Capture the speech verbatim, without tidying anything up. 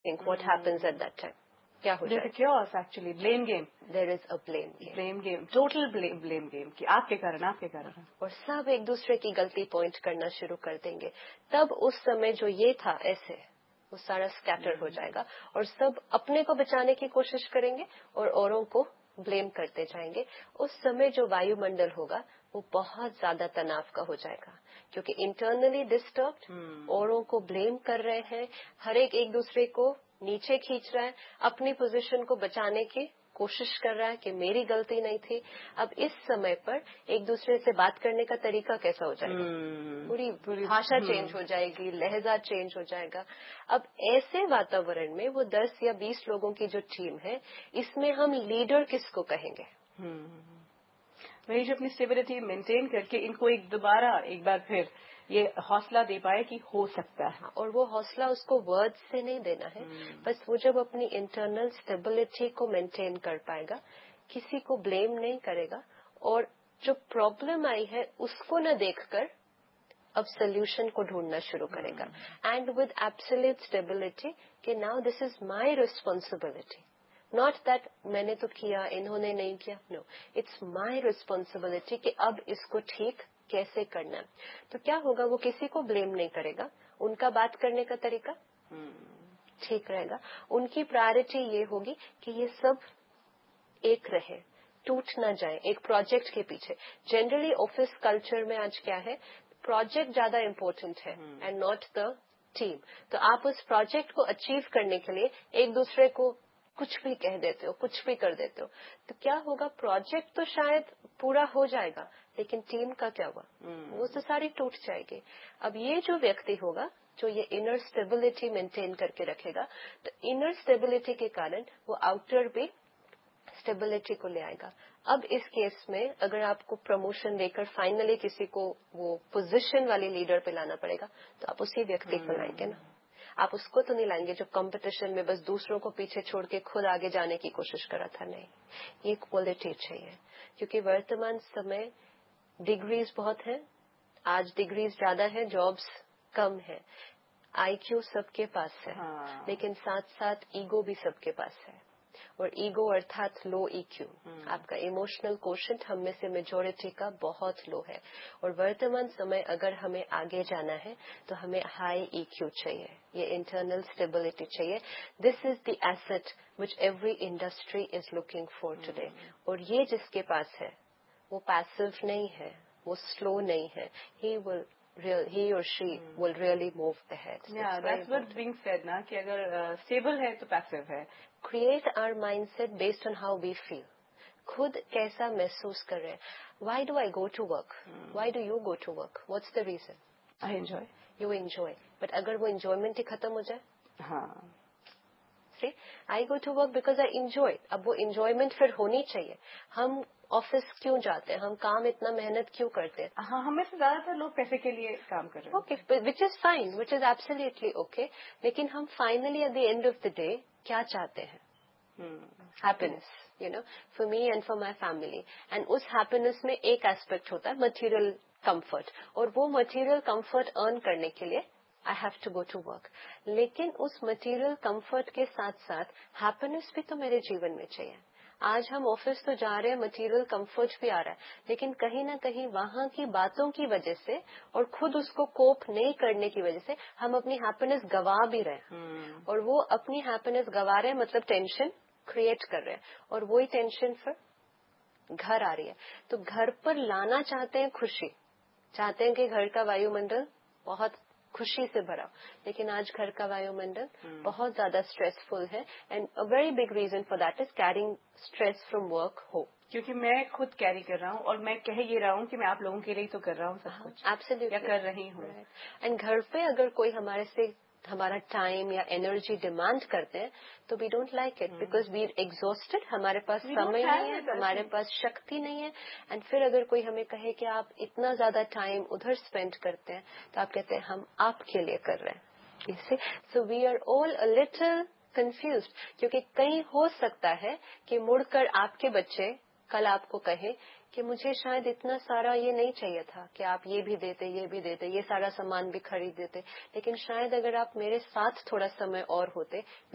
think what happens at that time? क्या हो जाएगा? There's a chaos actually, blame game. There is a blame game. Blame game, total blame blame game कि आपके कारण आपके कारण. और सब एक दूसरे की गलती पॉइंट करना शुरू कर देंगे. तब उस समय जो ये था ऐसे वो सारा स्कैटर हो जाएगा और सब अपने को बचाने की कोशिश करेंगे और औरों को ब्लेम करते जाएंगे. उस समय जो वायुमंडल होगा वो बहुत ज्यादा तनाव का हो जाएगा क्योंकि इंटरनली डिस्टर्ब्ड, औरों को ब्लेम कर रहे हैं, हर एक एक दूसरे को नीचे खींच रहा है, अपनी पोजीशन को बचाने की कोशिश कर रहा है कि मेरी गलती नहीं थी. अब इस समय पर एक दूसरे से बात करने का तरीका कैसा हो जाएगा? पूरी पूरी भाषा चेंज हो जाएगी, लहजा चेंज हो जाएगा. अब ऐसे वातावरण में वो दस या बीस लोगों की जो टीम है, इसमें हम लीडर किसको कहेंगे? वही जो अपनी स्टेबिलिटी मेंटेन करके इनको एक दोबारा एक बार फिर ये हौसला दे पाए कि हो सकता है. और वो हौसला उसको वर्ड से नहीं देना है, बस वो जब अपनी इंटरनल स्टेबिलिटी को मेंटेन कर पाएगा, किसी को ब्लेम नहीं करेगा और जो प्रॉब्लम आई है उसको न देखकर अब सोल्यूशन को ढूंढना शुरू करेगा. एंड विद एब्सोल्यूट स्टेबिलिटी कि now this is my responsibility, not that मैंने तो किया इन्होंने नहीं किया. नो, इट्स माय रिस्पॉन्सिबिलिटी कि अब इसको ठीक कैसे करना. तो क्या होगा, वो किसी को ब्लेम नहीं करेगा, उनका बात करने का तरीका ठीक रहेगा. उनकी प्रायोरिटी ये होगी कि ये सब एक रहे, टूट ना जाए एक प्रोजेक्ट के पीछे. जनरली ऑफिस कल्चर में आज क्या है, प्रोजेक्ट ज्यादा इम्पोर्टेंट है एंड नॉट द टीम. तो आप उस प्रोजेक्ट को अचीव करने के लिए एक दूसरे को कुछ भी कह देते हो, कुछ भी कर देते हो. तो क्या होगा, प्रोजेक्ट तो शायद पूरा हो जाएगा लेकिन टीम का क्या हुआ, वो तो सारी टूट जाएगी. अब ये जो व्यक्ति होगा जो ये इनर स्टेबिलिटी मेंटेन करके रखेगा, तो इनर स्टेबिलिटी के कारण वो आउटर भी स्टेबिलिटी को ले आएगा. अब इस केस में अगर आपको प्रमोशन देकर फाइनली किसी को वो पोजीशन वाली लीडर पे लाना पड़ेगा, तो आप उसी व्यक्ति को लाएंगे ना. आप उसको तो नहीं लाएंगे जो कंपटीशन में बस दूसरों को पीछे छोड़ के खुद आगे जाने की कोशिश कर रहा था. नहीं, ये क्वालिटी चाहिए क्योंकि वर्तमान समय डिग्रीज बहुत है, आज डिग्रीज ज्यादा है, जॉब्स कम है, आईक्यू सबके पास है. हाँ. लेकिन साथ साथ ईगो भी सबके पास है. और ईगो अर्थात लो ईक्यू, आपका इमोशनल कोशेंट हम में से मेजोरिटी का बहुत लो है. और वर्तमान समय अगर हमें आगे जाना है तो हमें हाई ईक्यू चाहिए, ये इंटरनल स्टेबिलिटी चाहिए. This is the asset which every industry is looking for today. और ये जिसके पास है वो पैसिव नहीं है, वो स्लो नहीं है. He will real he or she hmm. will really move ahead. Yeah, that's what's being said ना कि अगर stable है तो passive है. Create our mindset based on how we feel. खुद कैसा महसूस कर रहे हैं. Why do I go to work? Hmm. Why do you go to work? What's the reason? I enjoy. You enjoy. But अगर वो enjoyment ही खत्म हो जाए? हाँ. See, I go to work because I enjoy. अब वो enjoyment फिर होनी चाहिए. हम ऑफिस क्यों जाते हैं, हम काम इतना मेहनत क्यों करते हैं? हाँ, हमें से ज्यादातर लोग पैसे के लिए काम कर रहे हैं. Okay, which is fine, which is absolutely okay. लेकिन हम finally at the end of the day क्या चाहते हैं? Happiness, you know, for me and for my family. And उस हैप्पीनेस में एक एस्पेक्ट होता है मटेरियल कंफर्ट, और वो मटेरियल कंफर्ट अर्न करने के लिए I have to go to work. लेकिन उस मटेरियल कंफर्ट के साथ साथ हैप्पीनेस भी तो मेरे जीवन में चाहिए. आज हम ऑफिस तो जा रहे हैं, मटेरियल कंफर्ट भी आ रहा है, लेकिन कहीं ना कहीं वहां की बातों की वजह से और खुद उसको कोप नहीं करने की वजह से हम अपनी हैप्पीनेस गवा भी रहे हैं. hmm. और वो अपनी हैप्पीनेस गवा रहे हैं, मतलब टेंशन क्रिएट कर रहे हैं, और वही टेंशन फिर घर आ रही है. तो घर पर लाना चाहते हैं खुशी, चाहते हैं कि घर का वायुमंडल बहुत खुशी से भरा, लेकिन आज घर का वायुमंडल hmm. बहुत ज्यादा स्ट्रेसफुल है. And a very big reason for that is carrying stress from work home. क्योंकि मैं खुद कैरी कर रहा हूँ और मैं कह ये रहा हूँ कि मैं आप लोगों के लिए तो कर रहा हूँ सब कुछ. एब्सोल्युटली, या कर रही हूँ. एंड घर पे अगर कोई हमारे से हमारा टाइम या एनर्जी डिमांड करते हैं तो we don't like it, because we are exhausted, हमारे पास समय नहीं है, हमारे पास शक्ति नहीं है. एंड फिर अगर कोई हमें कहे कि आप इतना ज्यादा टाइम उधर स्पेंड करते हैं, तो आप कहते हैं हम आपके लिए कर रहे हैं. इसे so we are all a little confused, क्योंकि कहीं हो सकता है कि मुड़कर आपके बच्चे कल आपको कहे कि मुझे शायद इतना सारा ये नहीं चाहिए था कि आप ये भी देते, ये भी देते, ये सारा सामान भी खरीद देते, लेकिन शायद अगर आप मेरे साथ थोड़ा समय और होते,